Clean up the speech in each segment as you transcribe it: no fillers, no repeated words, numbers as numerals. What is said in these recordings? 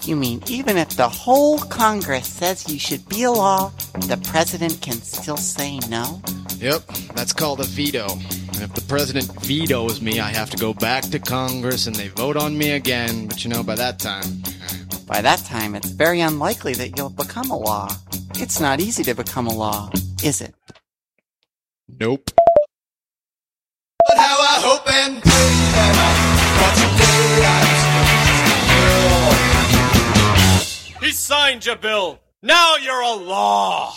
You mean even if the whole Congress says you should be a law, the president can still say no? Yep, that's called a veto. And if the president vetoes me, I have to go back to Congress and they vote on me again. But by that time... By that time, it's very unlikely that you'll become a law. It's not easy to become a law, is it? Nope. But how I hope and pray that He signed your bill. Now you're a law.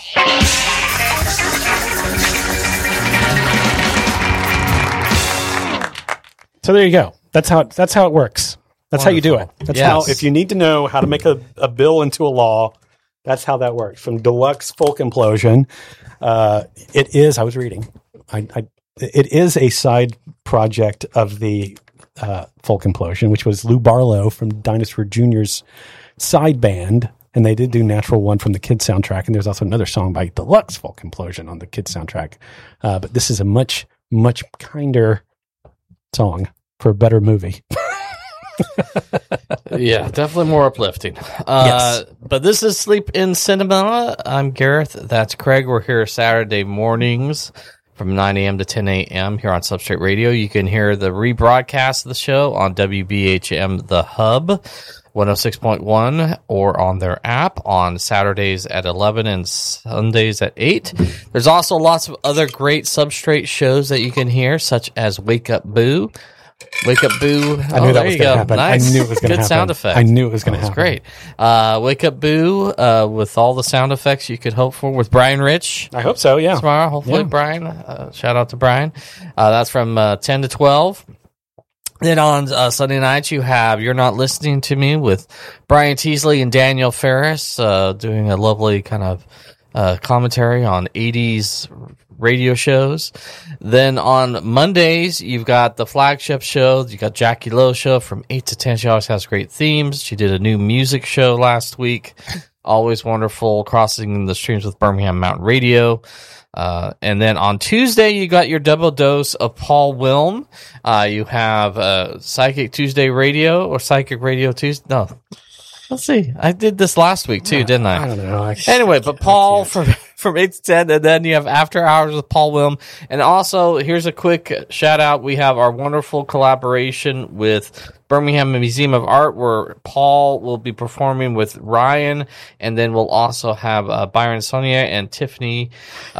So there you go. That's how it works. That's how you do it. That's how, if you need to know how to make a bill into a law, that's how that works. From Deluxe Folk Implosion, it is, I was reading, it is a side project of the Folk Implosion, which was Lou Barlow from Dinosaur Jr.'s side band, and they did do Natural One from the Kids soundtrack, and there's also another song by Deluxe Folk Implosion on the Kids soundtrack. But this is a much, much kinder song for a better movie. Yeah, definitely more uplifting. Yes. But this is Sleep in Cinema. I'm Gareth. That's Craig. We're here Saturday mornings from 9 a.m. to 10 a.m. here on Substrate Radio. You can hear the rebroadcast of the show on WBHM The Hub 106.1 or on their app on Saturdays at 11 and Sundays at 8. There's also lots of other great Substrate shows that you can hear, such as Wake Up Boo. Wake Up Boo. I knew that was going to happen. Nice. I knew it was going to happen. Good sound effect. I knew it was going to happen. Great. Wake Up Boo with all the sound effects you could hope for with Brian Rich. I hope so, yeah. Tomorrow, hopefully, Yeah. Brian. Shout out to Brian. That's from 10 to 12. Then on Sunday nights, you have You're Not Listening to Me with Brian Teasley and Daniel Ferris doing a lovely kind of commentary on 80s radio shows. Then on Mondays, you've got the flagship show. You got Jackie Lowe show from 8 to 10. She always has great themes. She did a new music show last week. Always wonderful. Crossing the Streams with Birmingham Mountain Radio. And then on Tuesday, you got your double dose of Paul Wilm. You have Psychic Tuesday Radio or Psychic Radio Tuesday. No. Let's see. I did this last week too, didn't I? I don't know. Anyway, but Paul from 8 to 10, and then you have After Hours with Paul Wilm. And also, here's a quick shout out. We have our wonderful collaboration with Birmingham Museum of Art, where Paul will be performing with Ryan, and then we'll also have Byron Sonia and Tiffany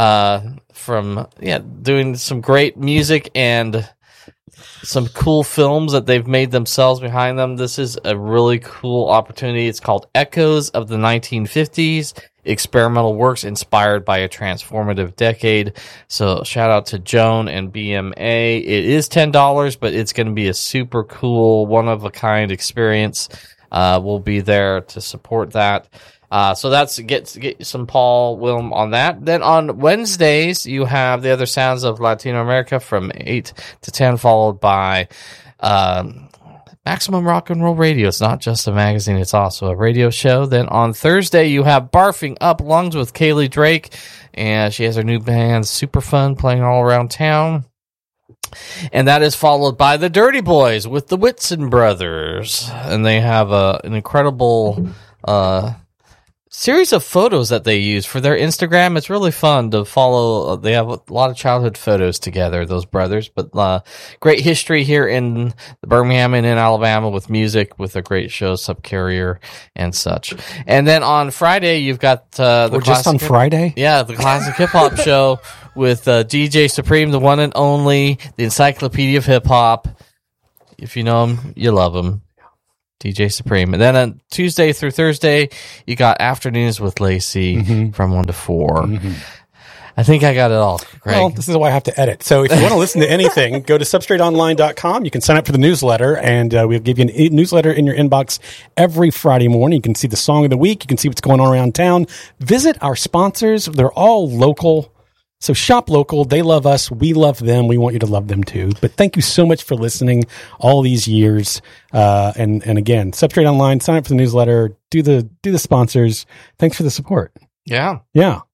doing some great music and some cool films that they've made themselves behind them. This is a really cool opportunity. It's called Echoes of the 1950s, Experimental Works Inspired by a Transformative Decade. So shout out to Joan and BMA. It is $10, but it's going to be a super cool, one-of-a-kind experience. We'll be there to support that. So that's get some Paul Wilm on that. Then on Wednesdays, you have the other sounds of Latino America from 8 to 10, followed by Maximum Rock and Roll Radio. It's not just a magazine, it's also a radio show. Then on Thursday, you have Barfing Up Lungs with Kaylee Drake, and she has her new band, Super Fun, playing all around town. And that is followed by the Dirty Boys with the Whitson Brothers. And they have an incredible series of photos that they use for their Instagram. It's really fun to follow. They have a lot of childhood photos together, those brothers, but great history here in Birmingham and in Alabama with music, with a great show, Subcarrier and such. And then on Friday, you've got We're just on Friday? Yeah, the classic hip-hop show with DJ Supreme, the one and only, the Encyclopedia of Hip-Hop. If you know him, you love him. DJ Supreme. And then on Tuesday through Thursday, you got Afternoons with Lacey from 1 to 4. I think I got it all, Greg. Well, this is why I have to edit. So if you want to listen to anything, go to substrateonline.com. You can sign up for the newsletter, and we'll give you a newsletter in your inbox every Friday morning. You can see the song of the week. You can see what's going on around town. Visit our sponsors. They're all local. So shop local. They love us. We love them. We want you to love them too. But thank you so much for listening all these years. And again, Substrate Online, sign up for the newsletter, do the sponsors. Thanks for the support. Yeah. Yeah.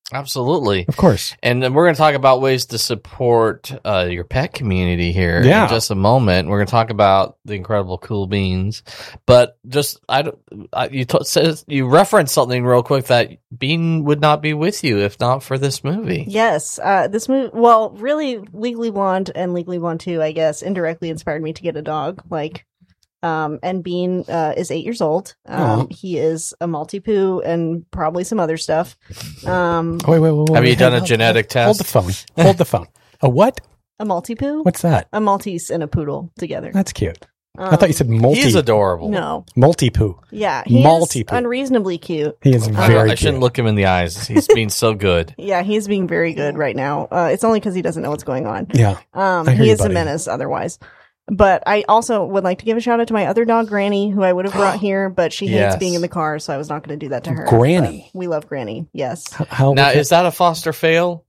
Absolutely. Of course. And then we're going to talk about ways to support your pet community here Yeah. in just a moment. We're going to talk about the incredible Cool Beans. But just, you referenced something real quick that Bean would not be with you if not for this movie. Yes, this movie, well, really, Legally Blonde and Legally Blonde 2, I guess, indirectly inspired me to get a dog. And Bean is 8 years old. He is a Maltipoo and probably some other stuff. Wait. Have you done a genetic test? Hold the phone. Hold the phone. A what? A Maltipoo? What's that? A Maltese and a poodle together. That's cute. I thought you said multi. He's adorable. No. Multi-poo. Yeah, he is Multipoo. unreasonably cute. He is I very cute. shouldn't look him in the eyes. He's being so good. Yeah, he's being very good right now. It's only because he doesn't know what's going on. Yeah. I hear He you, is a buddy. menace otherwise. But I also would like to give a shout out to my other dog, Granny, who I would have brought here, but she hates Yes. being in the car, so I was not going to do that to her. Granny? But we love Granny, yes. How Now, is that a foster fail?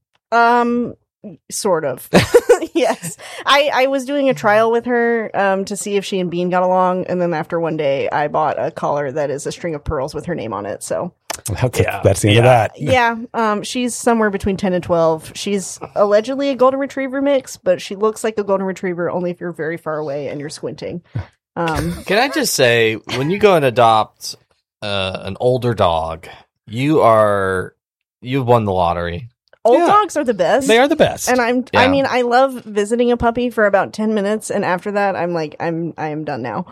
Sort of. Yes. I was doing a trial with her to see if she and Bean got along, and then after one day, I bought a collar that is a string of pearls with her name on it, so... That's the end of that. Yeah, she's somewhere between 10 and 12. She's allegedly a golden retriever mix, but she looks like a golden retriever only if you're very far away and you're squinting. Can I just say, when you go and adopt an older dog, you've won the lottery. Old dogs are the best. They are the best. And Yeah. I mean, I love visiting a puppy for about 10 minutes, and after that, I am done now.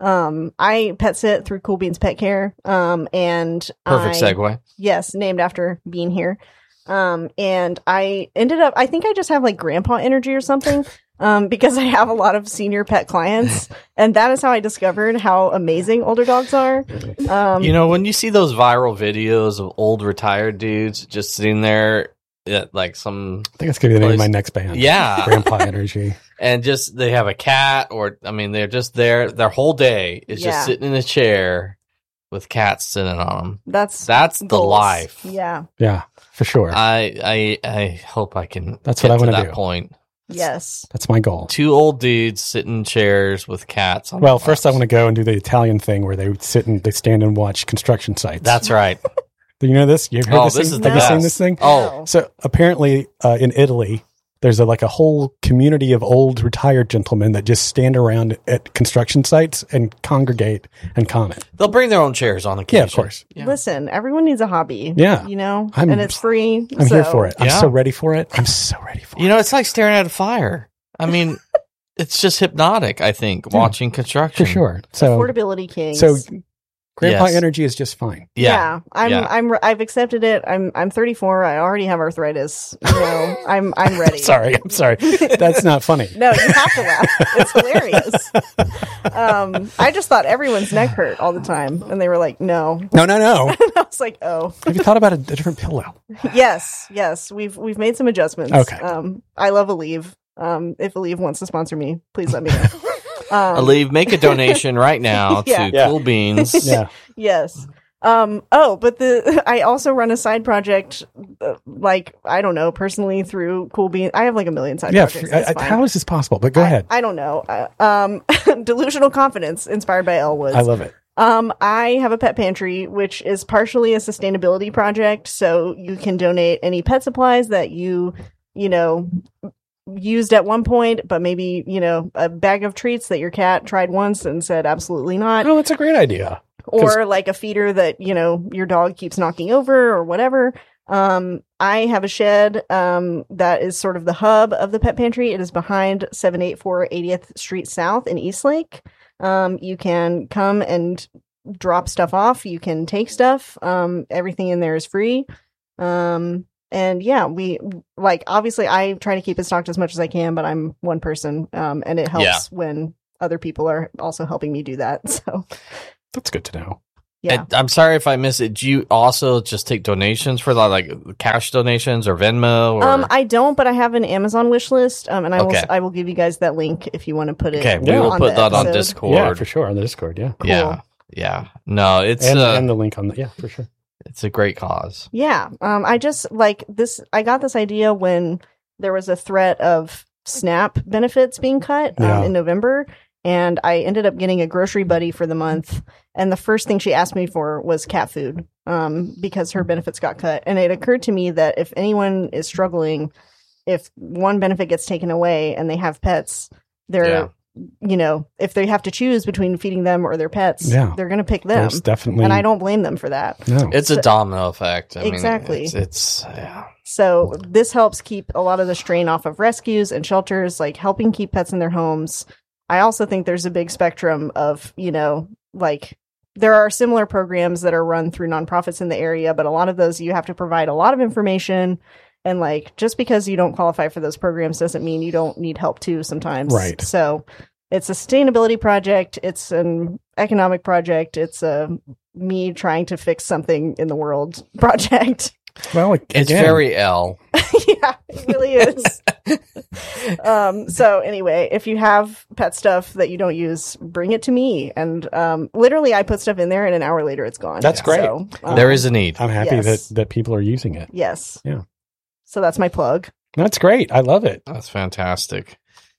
I pet sit through Cool Beans Pet Care. And Perfect segue. Yes, named after Bean here. And I ended up, I think I just have like grandpa energy or something. Because I have a lot of senior pet clients, and that is how I discovered how amazing older dogs are. When you see those viral videos of old retired dudes just sitting there at like some, I think that's going to be the name of place. my next band. Yeah. Grandpa Energy. and just they have a cat, or I mean, they're just there. Their whole day is Yeah. just sitting in a chair with cats sitting on them. That's the goals. life. Yeah. Yeah, for sure. I hope I can. That's get what I to wanna that do. point. Yes. That's my goal. Two old dudes sitting in chairs with cats on Well, their first I laps. want to go and do the Italian thing where they stand and watch construction sites. That's right. Do you know this? You've heard Oh, this this thing? is the Have you seen best. this thing? Oh, So apparently in Italy, there's a whole community of old retired gentlemen that just stand around at construction sites and congregate and comment. they'll bring their own chairs on occasion. Yeah, of course. Yeah. Listen, everyone needs a hobby. Yeah. You know? I'm- and it's free. I'm here so- for it. I'm Yeah. so ready for it. I'm so ready for it. You know, it's like staring at a fire. I mean, it's just hypnotic, I think, watching construction. For sure. So, Affordability kings. so Grandpa Yes. Energy is just fine. Yeah. I've accepted it. I'm 34. I already have arthritis. You know, I'm ready. Sorry. I'm sorry. That's not funny. No, you have to laugh. It's hilarious. I just thought everyone's neck hurt all the time, and they were like, "No." No. I was like, "Oh, Have you thought about a different pillow? yes. We've made some adjustments." Okay. I love Aleve. If Aleve wants to sponsor me, please let me know. Aleve, make a donation right now Yeah. to Yeah. Cool Beans. Yeah. Yes. But I also run a side project, I don't know, personally through Cool Beans. I have like a million side Yeah. projects. It's fine. How is this possible? But go ahead. I don't know. Delusional confidence inspired by Elwood. I love it. I have a pet pantry, which is partially a sustainability project. So you can donate any pet supplies that you used at one point, but maybe, a bag of treats that your cat tried once and said absolutely not. Oh, that's a great idea. Or like a feeder that, your dog keeps knocking over or whatever. I have a shed that is sort of the hub of the pet pantry. It is behind 784 80th Street South in Eastlake. You can come and drop stuff off. You can take stuff. Everything in there is free. And yeah, obviously I try to keep it stocked as much as I can, but I'm one person. And it helps when other people are also helping me do that. So That's good to know. yeah. And I'm sorry if I missed it. Do you also just take donations for that, like cash donations or Venmo? Or... I don't, but I have an Amazon wish list, and Okay. I will give you guys that link if you want to put it. Okay, we will on put the that on episode. Discord. Yeah, for sure. On the Discord. Yeah. Yeah, yeah. No, it's And the link on the, yeah, for sure. it's a great cause. Yeah. I just like this. I got this idea when there was a threat of SNAP benefits being cut Yeah. in November. And I ended up getting a grocery buddy for the month. And the first thing she asked me for was cat food. because her benefits got cut. And it occurred to me that if anyone is struggling, if one benefit gets taken away and they have pets, they're if they have to choose between feeding them or their pets, they're going to pick them. There's definitely, and I don't blame them for that. No. It's a domino effect. I Exactly. mean, it's So this helps keep a lot of the strain off of rescues and shelters, like helping keep pets in their homes. I also think there's a big spectrum of, like there are similar programs that are run through nonprofits in the area, but a lot of those you have to provide a lot of information. And like, just because you don't qualify for those programs doesn't mean you don't need help too sometimes. Right. So it's a sustainability project. It's an economic project. It's a me trying to fix something in the world project. Well, it's very L. Yeah, it really is. So anyway, if you have pet stuff that you don't use, bring it to me. And literally, I put stuff in there, and an hour later, it's gone. That's great. So, there is a need. I'm happy that people are using it. Yes. Yeah. So that's my plug. That's great. I love it. That's fantastic.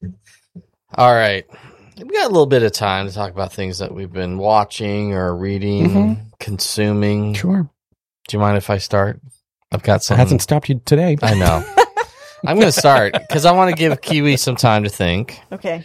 All right. We got a little bit of time to talk about things that we've been watching or reading, consuming. Sure. Do you mind if I start? I've got It some. hasn't stopped you today. I know. I'm going to start because I want to give Kiwi some time to think. Okay.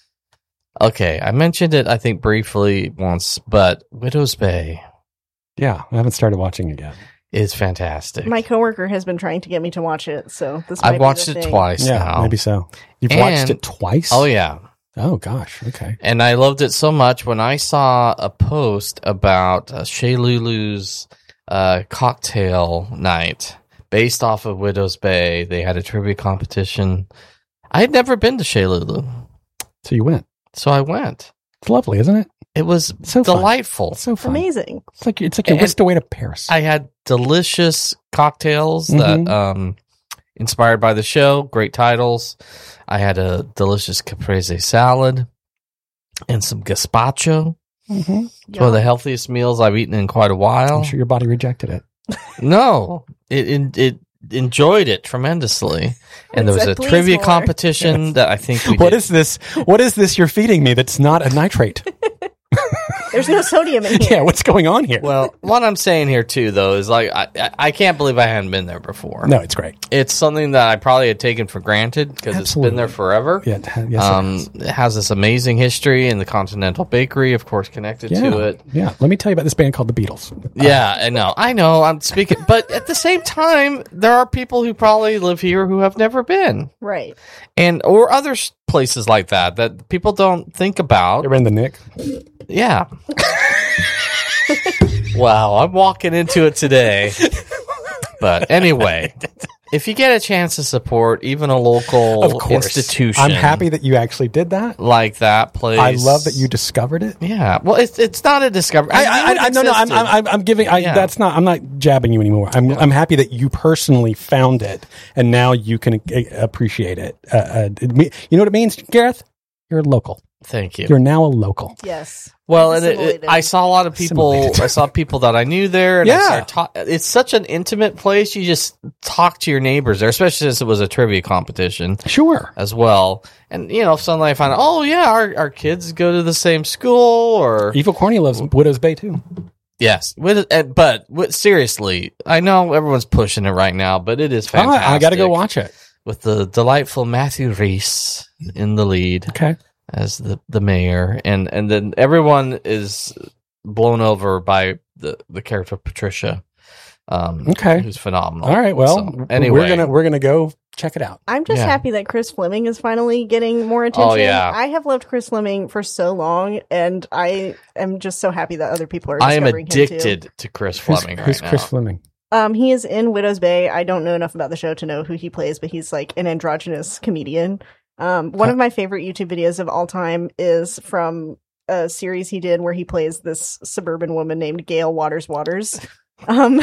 Okay. I mentioned it, I think, briefly once, but Widow's Bay Yeah, I haven't started watching it yet. is fantastic. My coworker has been trying to get me to watch it, so this might I've watched be the it thing. twice Yeah, now. maybe so. You've And- watched it twice? Oh, yeah. Oh, gosh. Okay. And I loved it so much when I saw a post about Shea Lulu's cocktail night based off of Widow's Bay. They had a trivia competition. I had never been to Shea Lulu, So you went. so I went. It's lovely, isn't it? It was So fun. delightful. It's so fun. Amazing. It's like you whisked away to Paris. I had delicious cocktails that inspired by the show. Great titles. I had a delicious caprese salad and some gazpacho. Mm-hmm. It's one of the healthiest meals I've eaten in quite a while. I'm sure your body rejected it. No, it enjoyed it tremendously, and there was said, a "Please trivia more." competition that I think we What did. is this? What is this you're feeding me that's not a nitrate? There's no sodium in here. Yeah, what's going on here? Well, what I'm saying here too, though, is like I can't believe I hadn't been there before. No, it's great. It's something that I probably had taken for granted because it's Absolutely. been there forever. Yeah, yes, it is. It has this amazing history, and the Continental Bakery, of course, connected Yeah, to it. yeah. Let me tell you about this band called the Beatles. Yeah, I know. I'm speaking, but at the same time, there are people who probably live here who have never been, Right. and or other places like that people don't think about. They're in the Nick. Yeah. Wow, I'm walking into it today. But anyway, if you get a chance to support even a local Of course. institution, I'm happy that you actually did that. like that place. I love that you discovered it. Yeah, well, it's not a discovery. No, I'm giving. Yeah. That's not. I'm not jabbing you anymore. I'm happy that you personally found it, and now you can appreciate it. You know what it means, Gareth? You're local. Thank you. You're now a local. Yes. Well, and Assimilated. I saw a lot of people. Assimilated. I saw people that I knew there. And Yeah. it's such an intimate place. You just talk to your neighbors there, especially since it was a trivia competition Sure. as well. And if suddenly I find out, oh yeah, our kids go to the same school, or Evil Corny loves Widow's Bay too. yes, but seriously, I know everyone's pushing it right now, but it is fantastic. I got to go watch it. with the delightful Matthew Reese in the lead. Okay. As the mayor, and then everyone is blown over by the character of Patricia, Okay. who's phenomenal. All right. Well, So, anyway, we're gonna go check it out. I'm just Yeah. happy that Chris Fleming is finally getting more attention. Oh, yeah. I have loved Chris Fleming for so long, and I am just so happy that other people are I am discovering him too. addicted to Chris Fleming Who's right Chris now. Fleming? He is in Widow's Bay. I don't know enough about the show to know who he plays, but he's like an androgynous comedian. One of my favorite YouTube videos of all time is from a series he did where he plays this suburban woman named Gail Waters. And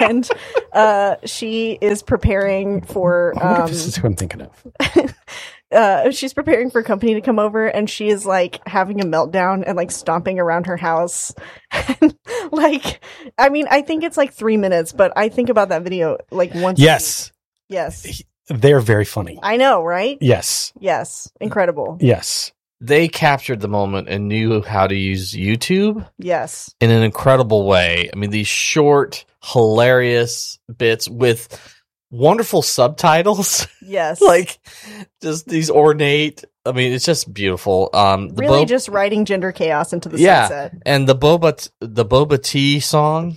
she is preparing for I wonder if this is who I'm thinking of. she's preparing for company to come over, and she is like having a meltdown and like stomping around her house. Like, I mean, I think it's like 3 minutes, but I think about that video like once. Yes, Yes. they're very funny. I know, right? Yes, Yes. Incredible. yes. they captured the moment and knew how to use YouTube Yes. in an incredible way. I mean, these short, hilarious bits with wonderful subtitles, Yes. like just these ornate. I mean, it's just beautiful. Really just writing gender chaos into the yeah, sunset. and the Boba Tea song.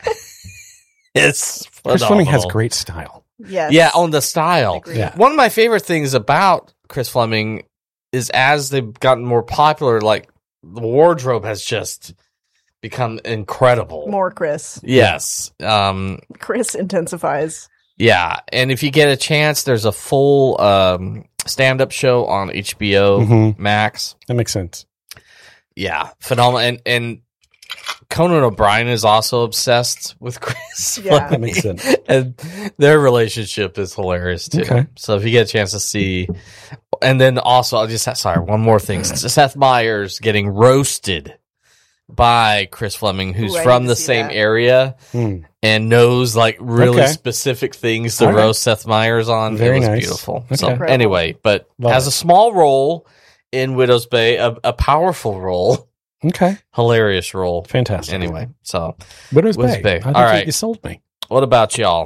It's Chris phenomenal. Fleming has great style. Yes. Yeah, on the style. Agreed. Yeah. One of my favorite things about Chris Fleming is as they've gotten more popular, like the wardrobe has just become incredible. More Chris. Yes. Chris intensifies. Yeah. And if you get a chance, there's a full stand-up show on HBO Mhm. Max. That makes sense. Yeah. Phenomenal. And Conan O'Brien is also obsessed with Chris Yeah. Fleming. That makes sense. And their relationship is hilarious too. Okay. So if you get a chance to see, and then also I'll just one more thing: Seth Meyers getting roasted by Chris Fleming, who's Ooh, I from need the to see same that. area Hmm. and knows like really Okay. specific things to All right. roast Seth Meyers on. Very it was nice. beautiful. Okay. So Incredible. anyway, but Love has it. a small role in Widow's Bay, a powerful role, Okay. hilarious role. Fantastic. Anyway, so Widow's Widow's Bay. Bay. I think All right. you sold me. what about y'all?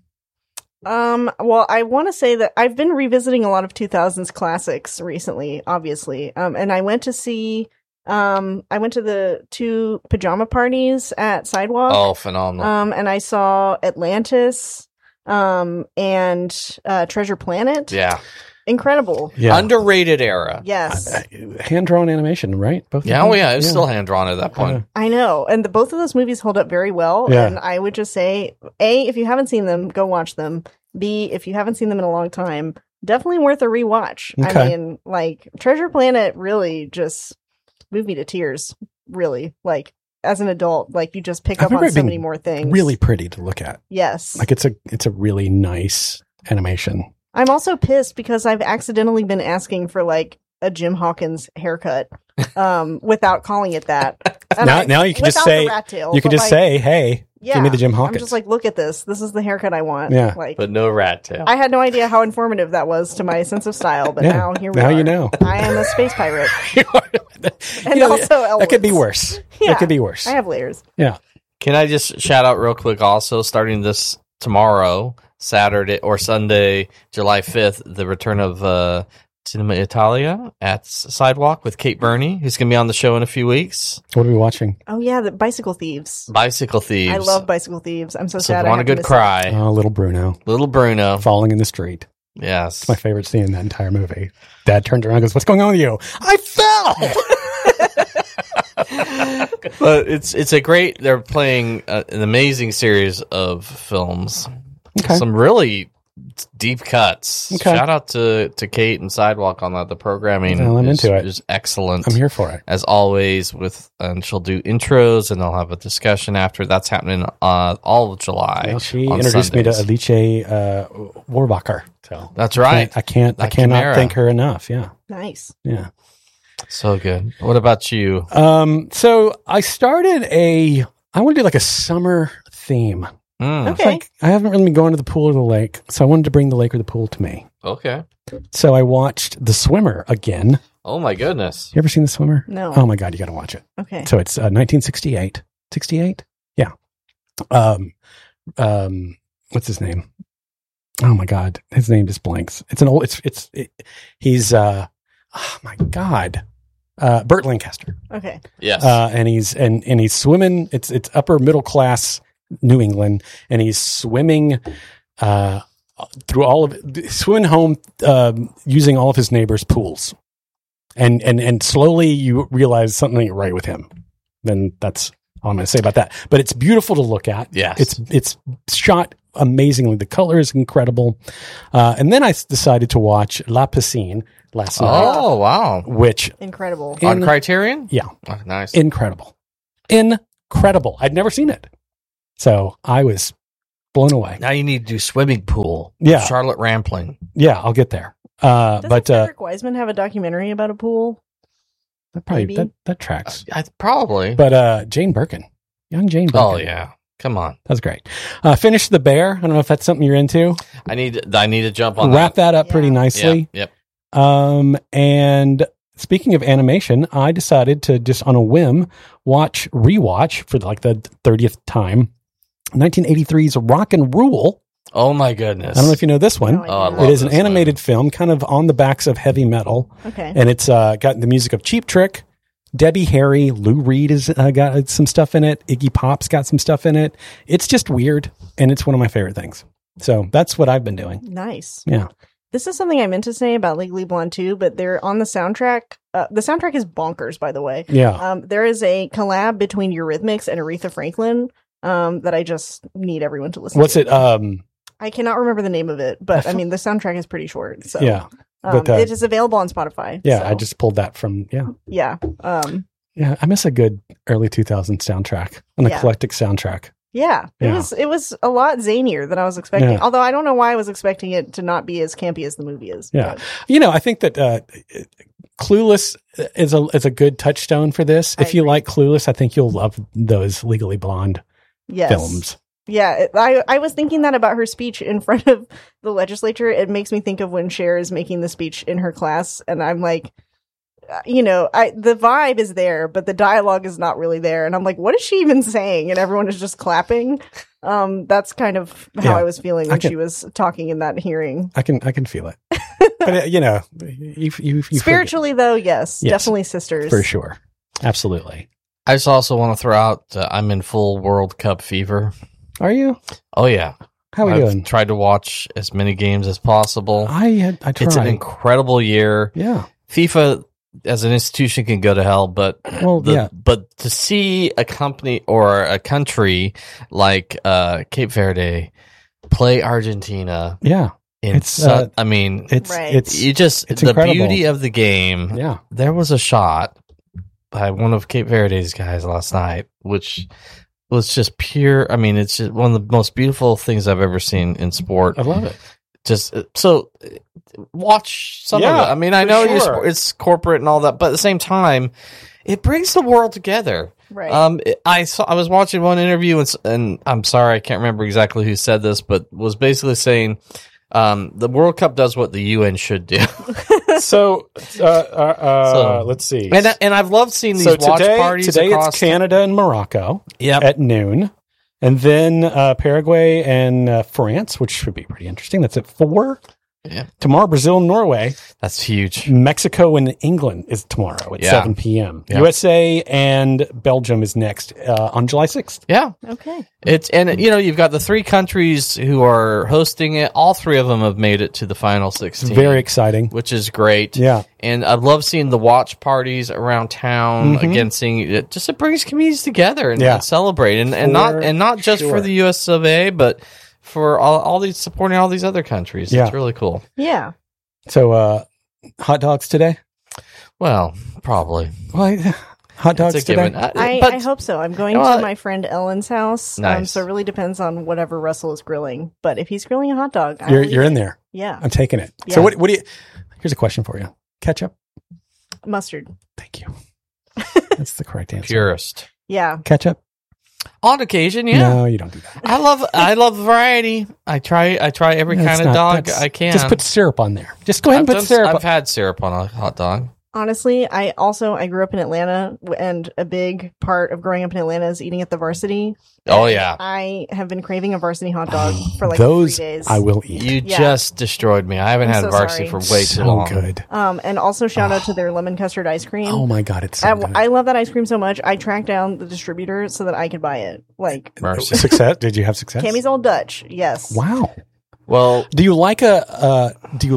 Well, I want to say that I've been revisiting a lot of 2000s classics recently, obviously. And I went to see, I went to the 2 pajama parties at Sidewalk. Oh, phenomenal. And I saw Atlantis, and Treasure Planet. Yeah. Incredible. Yeah. Underrated era. Yes. Hand drawn animation, right? Both. Yeah, of oh them? yeah, it was still hand drawn at that point. I know. And both of those movies hold up very well. Yeah. And I would just say, A, if you haven't seen them, go watch them. B, if you haven't seen them in a long time, definitely worth a rewatch. Okay. I mean, like, Treasure Planet really just moved me to tears. Really. Like, as an adult, like, you just pick I up on remember it so being many more things. Really pretty to look at. Yes. Like it's a really nice animation. I'm also pissed because I've accidentally been asking for, like, a Jim Hawkins haircut, without calling it that. And Now you can just without say the rat tail, you can but, just like, say, "Hey, yeah, give me the Jim I'm Hawkins." just like, look at this. This is the haircut I want. Yeah. Like, But no rat tail. I had no idea how informative that was to my sense of style, but Yeah. now here we Now are. you know. I am a space pirate. And You know, also that could be elements. worse. Yeah. That could be worse. I have layers. Yeah. Can I just shout out real quick also, starting this tomorrow, Saturday or Sunday, July 5th, the return of Cinema Italia at Sidewalk with Kate Burney, who's going to be on the show in a few weeks. What are we watching? Oh yeah, the Bicycle Thieves. Bicycle Thieves. I love Bicycle Thieves. I'm so So if sad. you I want a have to good miss cry, Oh, little Bruno little Bruno. falling in the street. Yes. My favorite scene in that entire movie. Dad turned around and goes, "What's going on with you?" I fell. But it's a great, they're playing an amazing series of films. Okay. Some really deep cuts. Okay. Shout out to Kate and Sidewalk on that. The programming Well, I'm is, into it. is excellent. I'm here for it. As always, and she'll do intros and they'll have a discussion after. That's happening all of July. Well, she on introduced me to Sundays. Alice Warbacher. So That's right. I cannot That Chimera. thank her enough. Yeah. Nice. Yeah. So good. What about you? So I started I want to do like a summer theme. Mm, Okay. Like I haven't really been going to the pool or the lake, so I wanted to bring the lake or the pool to me. okay. So I watched The Swimmer again. Oh my goodness. You ever seen The Swimmer? No. Oh my God, you got to watch it. Okay. So it's 1968. 68? Yeah. What's his name? Oh my God, his name just blanks. It's an old. He's oh my God, Burt Lancaster. Okay. Yes. And he's swimming. It's upper middle class New England, and he's swimming through swimming home using all of his neighbors' pools, and slowly you realize something ain't right with him. Then that's all I'm going to say about that. But it's beautiful to look at. Yes. It's shot amazingly. The color is incredible. And then I decided to watch La Piscine last night, oh, wow. which Incredible. On Criterion? yeah, Oh, nice. incredible. I'd never seen it. So I was blown away. Now you need to do swimming pool. Yeah. Charlotte Rampling. Yeah, I'll get there. Doesn't But Frederick Wiseman have a documentary about a pool? that probably maybe? that tracks. Probably. But Jane Birkin, young Jane Birkin. Oh, yeah. Come on. That was great. Finish the Bear. I don't know if that's something you're into. I need to jump on Wrap that up pretty Yeah. nicely. Yep. And speaking of animation, I decided to just on a whim rewatch for like the 30th time 1983's Rock and Rule. Oh my goodness! I don't know if you know this one. No, I It is an animated film, kind of on the backs of heavy metal. Okay. And it's got the music of Cheap Trick, Debbie Harry, Lou Reed has got some stuff in it. Iggy Pop's got some stuff in it. It's just weird, and it's one of my favorite things. So that's what I've been doing. Nice. Yeah. This is something I meant to say about Legally Blonde too, but they're on the soundtrack. The soundtrack is bonkers, by the way. Yeah. There is a collab between Eurythmics and Aretha Franklin that I just need everyone to listen to. What's it? I cannot remember the name of it, but I mean, the soundtrack is pretty short. So Yeah. But, it is available on Spotify. Yeah, so, I just pulled that from, yeah. Yeah, I miss a good early 2000s soundtrack, an Yeah. eclectic soundtrack. Yeah, Yeah. it was a lot zanier than I was expecting. Yeah. Although I don't know why I was expecting it to not be as campy as the movie is. Yeah. but- I think that Clueless is a good touchstone for this. I If you agree. like Clueless, I think you'll love those Legally Blonde yes. films. Yeah, I was thinking that about her speech in front of the legislature. It makes me think of when Cher is making the speech in her class, and I'm like, the vibe is there, but the dialogue is not really there, and I'm like, what is she even saying? And everyone is just clapping. That's kind of how Yeah, I was feeling when she was talking in that hearing. I can feel it. But you Spiritually, though, yes, definitely sisters for sure, absolutely. I just also want to throw out I'm in full World Cup fever. Are you? Oh yeah. How are we I've doing? tried to watch as many games as possible. I tried. It's an incredible year. Yeah. FIFA as an institution can go to hell, but but to see a company or a country like Cape Verde play Argentina, it's Right. the incredible. beauty of the game. Yeah. There was a shot by one of Cape Verde's guys last night, which was just pure. I mean, it's just one of the most beautiful things I've ever seen in sport. I love it. Just so watch some of it. I mean, I know it's corporate and all that, but at the same time, it brings the world together. Right. I was watching one interview and I'm sorry, I can't remember exactly who said this, but was basically saying the World Cup does what the UN should do. So, let's see. And I've loved seeing these watch parties. Today across it's Canada and Morocco Yep. at noon. And then Paraguay and France, which should be pretty interesting. That's at 4. Yeah. Tomorrow, Brazil and Norway. That's huge. Mexico and England is tomorrow at 7 p.m. Yeah. USA and Belgium is next on July 6th. Yeah. Okay. You've got the 3 countries who are hosting it. All 3 of them have made it to the final 16. Very exciting. Which is great. Yeah. And I love seeing the watch parties around town. Again, seeing it brings communities together and celebrate and not just for the US of A, but for all these supporting all these other countries. Yeah. It's really cool. Yeah. So, hot dogs today? Well, probably. Well, hot dogs It's a today? given. I hope so. I'm going to my friend Ellen's house. Nice. So it really depends on whatever Russell is grilling. But if he's grilling a hot dog, You're in there. Yeah. I'm taking it. Yeah. So what do you? Here's a question for you. Ketchup? Mustard. Thank you. That's the correct answer. Purist. Yeah. Ketchup? On occasion, yeah. No, you don't do that. I love variety. I try every That's kind of not- dog that's- I can. Just put syrup on there. Just go ahead and put syrup I've on. had syrup on a hot dog. Honestly, I grew up in Atlanta, and a big part of growing up in Atlanta is eating at the Varsity. Oh, yeah. I have been craving a Varsity hot dog for like Those 3 days. I will eat. You Yeah. just destroyed me. I haven't I'm had so varsity sorry. for way too so long. good. And also shout out to their lemon custard ice cream. Oh my god, it's so good. I love that ice cream so much. I tracked down the distributor so that I could buy it. Like Mercy. Success? Did you have success? Cammy's Old Dutch. Yes. Wow. Well, Do you like a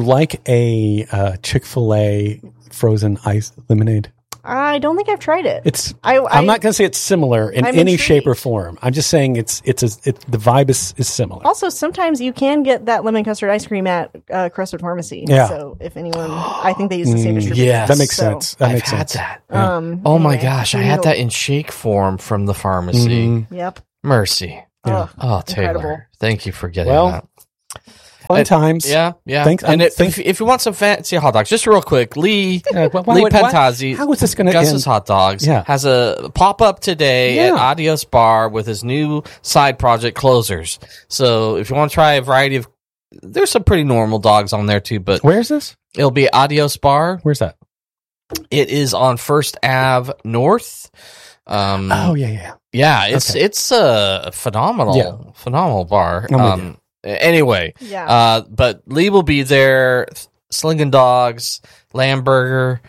Chick-fil-A frozen ice lemonade? I don't think I've tried it. It's. I'm I'm not going to say it's similar in I'm any intrigued. shape or form. I'm just saying the vibe is similar. Also, sometimes you can get that lemon custard ice cream at Crestwood Pharmacy. Yeah. So if anyone, I think they use the same distributor. yes. That makes So, sense. That I've makes had sense. that. Oh my anyway, gosh, I we had need that to- in shake form from the pharmacy. Mhm. Yep. Mercy. Yeah. Oh, Taylor. Incredible. Thank you for getting Well, that. Fun times. Yeah, yeah. Thanks- and I'm think- if you want some fancy hot dogs, just real quick, Lee Why Lee would- Pentazzi, How is this going to Gus's end? Hot Dogs, Yeah. has a pop up today at Yeah. Adios Bar with his new side project Closers. So if you want to try a variety of, there's some pretty normal dogs on there too, but Where's this? it'll be Adios Bar. Where's that? It is on First Ave North. Yeah. It's a phenomenal bar. Anyway, but Lee will be there. Slinging Dogs, lamb burger,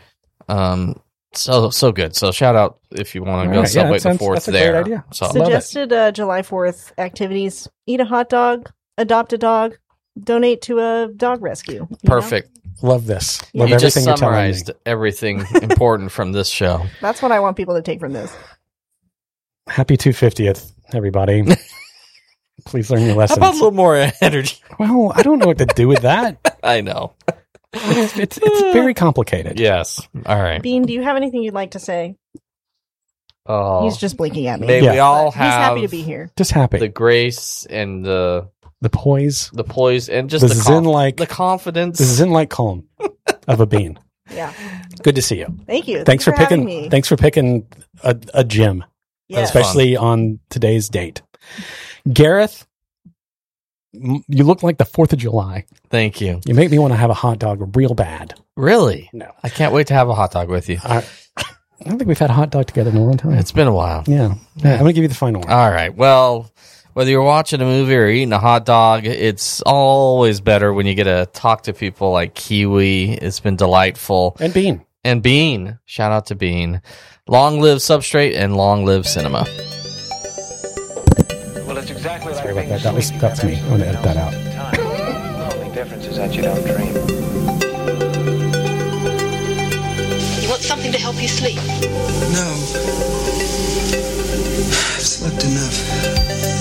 so good. So shout out if you want to go celebrate the 4th there. Great idea. So, Suggested July 4th activities: eat a hot dog, adopt a dog, donate to a dog rescue. Perfect. Love this. Yeah. Love You just everything you're telling me. summarized everything important from this show. That's what I want people to take from this. Happy 250th, everybody. Please learn your How lessons. about a little more energy? Well, I don't know what to do with that. I know. It's very complicated. Yes. All right. Bean, do you have anything you'd like to say? Oh, He's just blinking at me. may we all But have he's happy to be here. Just happy. the grace and the poise, poise and just the the zen-like, the confidence. the zen-like calm of a bean. Yeah. Good to see you. Thank you. Thanks for having picking. me. Thanks for picking a gym, Yeah. especially on today's date. Gareth, you look like the 4th of July. Thank you. You make me want to have a hot dog real bad. Really? No. I can't wait to have a hot dog with you. I don't think we've had a hot dog together in a long time. It's been a while. Yeah. I'm going to give you the final one. All right. Well, whether you're watching a movie or eating a hot dog, it's always better when you get to talk to people like Kiwi. It's been delightful. And Bean. And Bean. Shout out to Bean. Long live Substrate and long live cinema. Well, it's exactly Sorry like about that. That's me. I'm going to edit that out. The only difference is that you don't dream. You want something to help you sleep? No. I've slept enough.